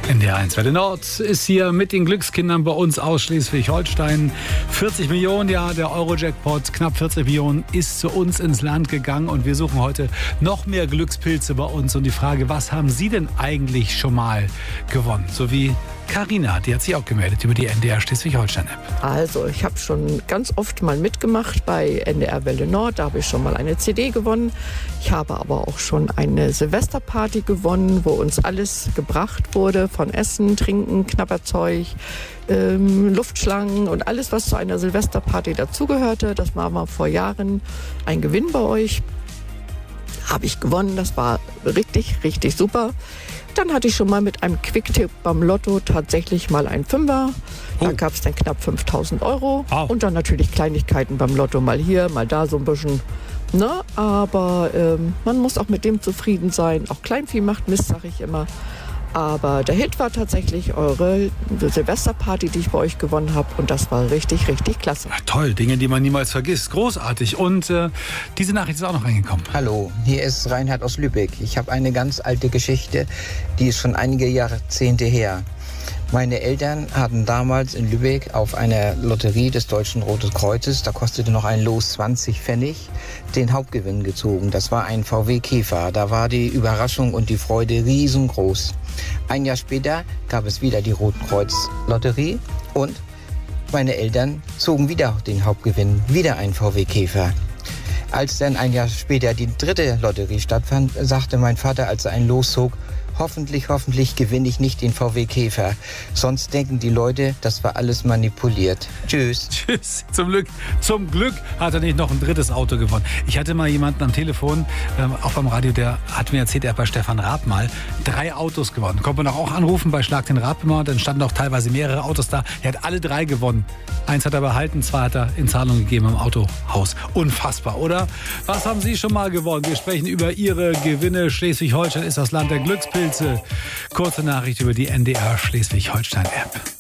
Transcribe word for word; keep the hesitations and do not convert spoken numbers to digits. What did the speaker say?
N D R eins Welle Nord ist hier mit den Glückskindern bei uns aus Schleswig-Holstein. vierzig Millionen, ja, der Euro-Jackpot, knapp vierzig Millionen ist zu uns ins Land gegangen und wir suchen heute noch mehr Glückspilze bei uns. Und die Frage, was haben Sie denn eigentlich schon mal gewonnen? So wie Carina, die hat sich auch gemeldet über die N D R Schleswig-Holstein-App. Also ich habe schon ganz oft mal mitgemacht bei N D R Welle Nord. Da habe ich schon mal eine C D gewonnen. Ich habe aber auch schon eine Silvesterparty gewonnen, wo uns alles gebracht wurde. Von Essen, Trinken, Knabberzeug, ähm, Luftschlangen und alles, was zu einer Silvesterparty dazugehörte. Das war mal vor Jahren ein Gewinn bei euch. Habe ich gewonnen. Das war richtig, richtig super. Dann hatte ich schon mal mit einem Quick-Tipp beim Lotto tatsächlich mal einen Fünfer. Da Oh. gab es dann knapp fünftausend Euro. Wow. Und dann natürlich Kleinigkeiten beim Lotto, mal hier, mal da so ein bisschen. Ne? Aber ähm, man muss auch mit dem zufrieden sein. Auch Kleinvieh macht Mist, sage ich immer. Aber der Hit war tatsächlich eure Silvesterparty, die ich bei euch gewonnen habe. Und das war richtig, richtig klasse. Ja, toll, Dinge, die man niemals vergisst. Großartig. Und äh, diese Nachricht ist auch noch reingekommen. Hallo, hier ist Reinhard aus Lübeck. Ich habe eine ganz alte Geschichte, die ist schon einige Jahrzehnte her. Meine Eltern hatten damals in Lübeck auf einer Lotterie des Deutschen Roten Kreuzes, da kostete noch ein Los zwanzig Pfennig, den Hauptgewinn gezogen. Das war ein V W Käfer. Da war die Überraschung und die Freude riesengroß. Ein Jahr später gab es wieder die Roten Kreuz Lotterie und meine Eltern zogen wieder den Hauptgewinn, wieder ein V W Käfer. Als dann ein Jahr später die dritte Lotterie stattfand, sagte mein Vater, als er ein Los zog, hoffentlich, hoffentlich gewinne ich nicht den V W Käfer. Sonst denken die Leute, das war alles manipuliert. Tschüss. Tschüss. Zum Glück, zum Glück hat er nicht noch ein drittes Auto gewonnen. Ich hatte mal jemanden am Telefon, ähm, auch beim Radio, der hat mir erzählt, er hat bei Stefan Raab mal drei Autos gewonnen. Konnte man auch anrufen bei Schlag den Raab immer. Dann standen auch teilweise mehrere Autos da. Er hat alle drei gewonnen. Eins hat er behalten, zwei hat er in Zahlung gegeben im Autohaus. Unfassbar, oder? Was haben Sie schon mal gewonnen? Wir sprechen über Ihre Gewinne. Schleswig-Holstein ist das Land der Glückspilze. Kurze Nachricht über die N D R Schleswig-Holstein-App.